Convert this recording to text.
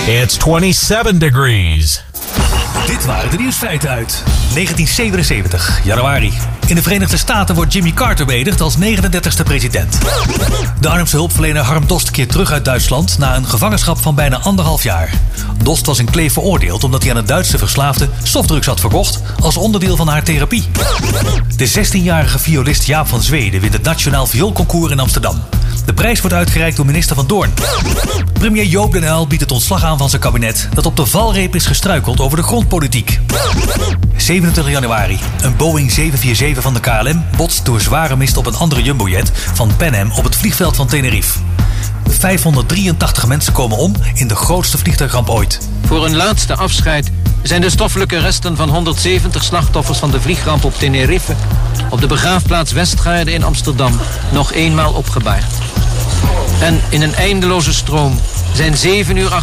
It's 27 degrees. Dit waren de nieuwsfeiten uit 1977, januari. In de Verenigde Staten wordt Jimmy Carter beëdigd als 39e president. De armste hulpverlener Harm Dost keert terug uit Duitsland na een gevangenschap van bijna 1,5 jaar. Dost was in Kleef veroordeeld omdat hij aan een Duitse verslaafde softdrugs had verkocht als onderdeel van haar therapie. De 16-jarige violist Jaap van Zweden wint het Nationaal Vioolconcours in Amsterdam. De prijs wordt uitgereikt door minister Van Doorn. Premier Joop den Uyl biedt het ontslag aan van zijn kabinet dat op de valreep is gestruikeld over de grondpolitiek. 27 januari. Een Boeing 747 van de KLM botst door zware mist op een andere jumbojet van Pan Am op het vliegveld van Tenerife. 583 mensen komen om in de grootste vliegtuigramp ooit. Voor een laatste afscheid zijn de stoffelijke resten van 170 slachtoffers van de vliegramp op Tenerife op de begraafplaats Westgaarde in Amsterdam nog eenmaal opgebaard. En in een eindeloze stroom zijn 7 uur